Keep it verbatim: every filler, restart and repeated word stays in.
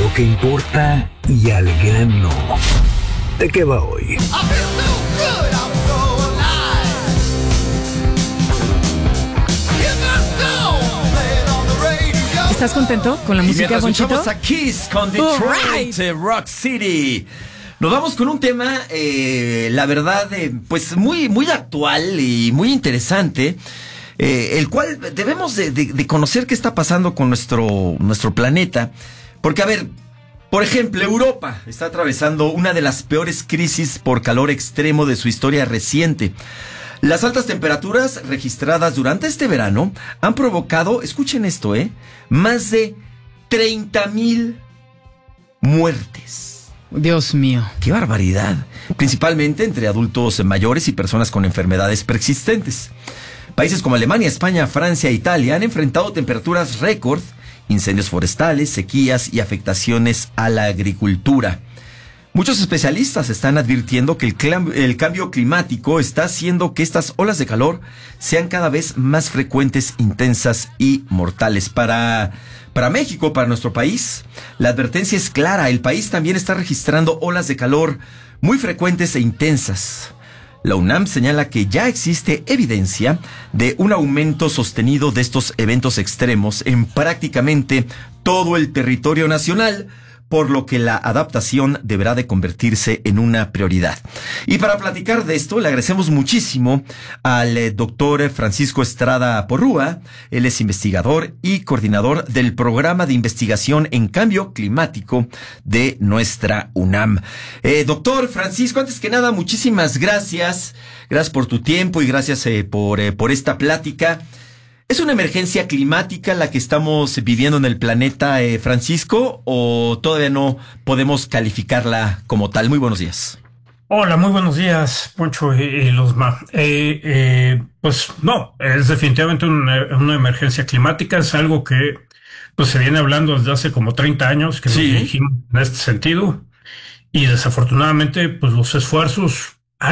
lo que importa y al grano. ¿De qué va hoy? ¿Estás contento con la música, Ponchito? Escuchamos a Kiss con Detroit right. Rock City. Nos vamos con un tema, eh, la verdad, eh, pues muy, muy actual y muy interesante, eh, el cual debemos de, de, de conocer qué está pasando con nuestro, nuestro planeta. Porque, a ver, por ejemplo, Europa está atravesando una de las peores crisis por calor extremo de su historia reciente. Las altas temperaturas registradas durante este verano han provocado, escuchen esto, eh, más de treinta mil muertes. Dios mío. ¡Qué barbaridad! Principalmente entre adultos mayores y personas con enfermedades persistentes. Países como Alemania, España, Francia e Italia han enfrentado temperaturas récord, incendios forestales, sequías y afectaciones a la agricultura. Muchos especialistas están advirtiendo que el, clam- el cambio climático está haciendo que estas olas de calor sean cada vez más frecuentes, intensas y mortales. Para, para México, para nuestro país, la advertencia es clara. El país también está registrando olas de calor muy frecuentes e intensas. La UNAM señala que ya existe evidencia de un aumento sostenido de estos eventos extremos en prácticamente todo el territorio nacional, por lo que la adaptación deberá de convertirse en una prioridad. Y para platicar de esto, le agradecemos muchísimo al eh, doctor Francisco Estrada Porrúa. Él es investigador y coordinador del Programa de Investigación en Cambio Climático de nuestra UNAM. Eh, doctor Francisco, antes que nada, muchísimas gracias. Gracias por tu tiempo y gracias eh, por, eh, por esta plática. ¿Es una emergencia climática la que estamos viviendo en el planeta, eh, Francisco, o todavía no podemos calificarla como tal? Muy buenos días. Hola, muy buenos días, Poncho y, y Luzma. Eh, eh, pues no, es definitivamente una, una emergencia climática, es algo que pues se viene hablando desde hace como treinta años que Sí. nos dirigimos en este sentido, y desafortunadamente pues los esfuerzos